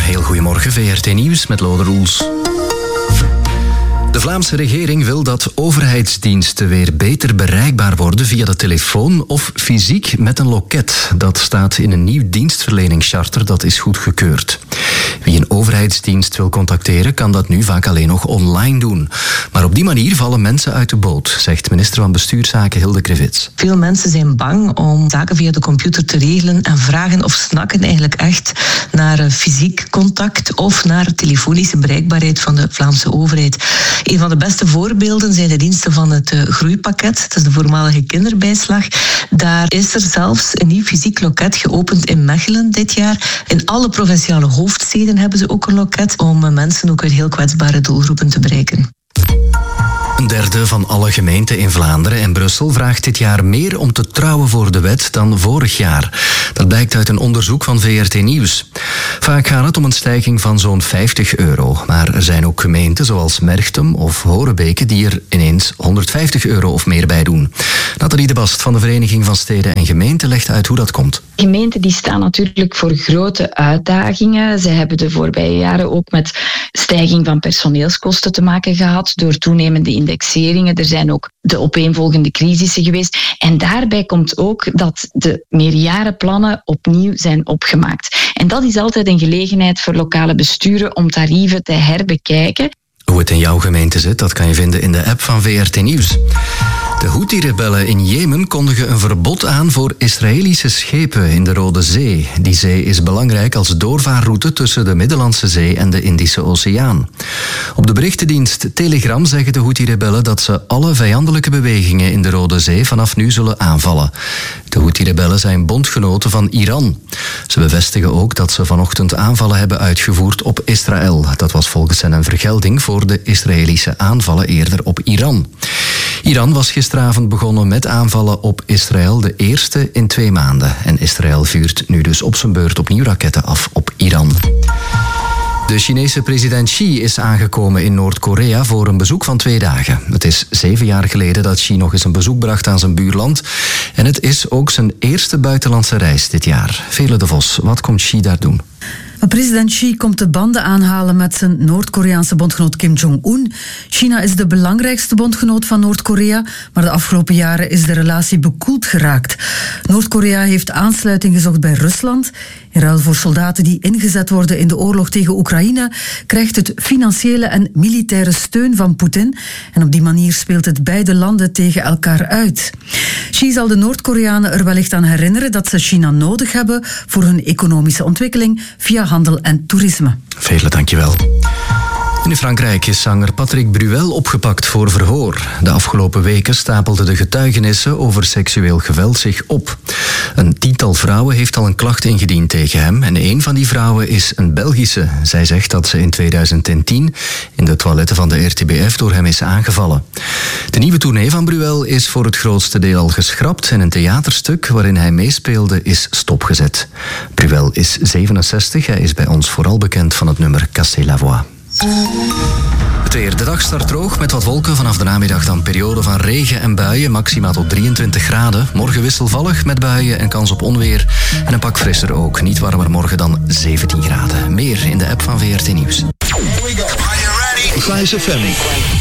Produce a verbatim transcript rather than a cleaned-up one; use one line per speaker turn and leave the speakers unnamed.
heel goedemorgen, V R T Nieuws met Lode Roels. De Vlaamse regering wil dat overheidsdiensten weer beter bereikbaar worden via de telefoon of fysiek met een loket. Dat staat in een nieuw dienstverleningscharter dat is goedgekeurd. Wie een overheidsdienst wil contacteren kan dat nu vaak alleen nog online doen. Maar op die manier vallen mensen uit de boot, zegt minister van Bestuurszaken Hilde Krevits.
Veel mensen zijn bang om zaken via de computer te regelen en vragen of snakken eigenlijk echt naar fysiek contact of naar telefonische bereikbaarheid van de Vlaamse overheid. Een van de beste voorbeelden zijn de diensten van het Groeipakket. Dat is de voormalige kinderbijslag. Daar is er zelfs een nieuw fysiek loket geopend in Mechelen dit jaar. In alle provinciale hoofdsteden hebben ze ook een loket om mensen ook uit heel kwetsbare doelgroepen te bereiken.
Een derde van alle gemeenten in Vlaanderen en Brussel vraagt dit jaar meer om te trouwen voor de wet dan vorig jaar. Dat blijkt uit een onderzoek van V R T Nieuws. Vaak gaat het om een stijging van zo'n vijftig euro. Maar er zijn ook gemeenten zoals Merchtem of Horebeke die er ineens honderdvijftig euro of meer bij doen. Nathalie de Bast van de Vereniging van Steden en Gemeenten legt uit hoe dat komt.
Gemeenten die staan natuurlijk voor grote uitdagingen. Ze hebben de voorbije jaren ook met stijging van personeelskosten te maken gehad door toenemende indexeringen. Er zijn ook de opeenvolgende crisissen geweest. En daarbij komt ook dat de meerjarenplannen opnieuw zijn opgemaakt. En dat is altijd een gelegenheid voor lokale besturen om tarieven te herbekijken.
Hoe het in jouw gemeente zit, dat kan je vinden in de app van V R T Nieuws. De Houthi-rebellen in Jemen kondigen een verbod aan voor Israëlische schepen in de Rode Zee. Die zee is belangrijk als doorvaarroute tussen de Middellandse Zee en de Indische Oceaan. Op de berichtendienst Telegram zeggen de Houthi-rebellen dat ze alle vijandelijke bewegingen in de Rode Zee vanaf nu zullen aanvallen. De Houthi-rebellen zijn bondgenoten van Iran. Ze bevestigen ook dat ze vanochtend aanvallen hebben uitgevoerd op Israël. Dat was volgens hen een vergelding voor de Israëlische aanvallen eerder op Iran. Iran was gisteravond begonnen met aanvallen op Israël, de eerste in twee maanden. En Israël vuurt nu dus op zijn beurt opnieuw raketten af op Iran. De Chinese president Xi is aangekomen in Noord-Korea voor een bezoek van twee dagen. Het is zeven jaar geleden dat Xi nog eens een bezoek bracht aan zijn buurland. En het is ook zijn eerste buitenlandse reis dit jaar. Vele de Vos, wat komt Xi daar doen?
President Xi komt de banden aanhalen met zijn Noord-Koreaanse bondgenoot Kim Jong-un. China is de belangrijkste bondgenoot van Noord-Korea, maar de afgelopen jaren is de relatie bekoeld geraakt. Noord-Korea heeft aansluiting gezocht bij Rusland. In ruil voor soldaten die ingezet worden in de oorlog tegen Oekraïne, krijgt het financiële en militaire steun van Poetin. En op die manier speelt het beide landen tegen elkaar uit. Xi zal de Noord-Koreanen er wellicht aan herinneren dat ze China nodig hebben voor hun economische ontwikkeling via handel en toerisme.
Vele dankjewel. In Frankrijk is zanger Patrick Bruel opgepakt voor verhoor. De afgelopen weken stapelden de getuigenissen over seksueel geweld zich op. Een tiental vrouwen heeft al een klacht ingediend tegen hem en een van die vrouwen is een Belgische. Zij zegt dat ze in tweeduizend tien in de toiletten van de R T B F door hem is aangevallen. De nieuwe tournee van Bruel is voor het grootste deel al geschrapt en een theaterstuk waarin hij meespeelde is stopgezet. Bruel is zevenenzestig, hij is bij ons vooral bekend van het nummer Casser la Voix. Het weer. De dag start droog met wat wolken. Vanaf de namiddag dan periode van regen en buien. Maxima tot drieëntwintig graden. Morgen wisselvallig met buien en kans op onweer. En een pak frisser ook. Niet warmer morgen dan zeventien graden. Meer in de app van V R T Nieuws.
Vice F M.